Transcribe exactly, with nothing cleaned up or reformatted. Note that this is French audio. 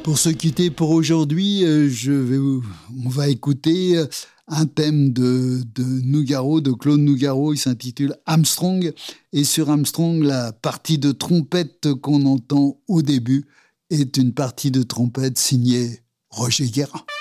Pour se quitter pour aujourd'hui, euh, je vais, on va écouter euh, un thème de, de Nougaro, de Claude Nougaro. Il s'intitule Armstrong. Et sur Armstrong, la partie de trompette qu'on entend au début est une partie de trompette signée Roger Guérin.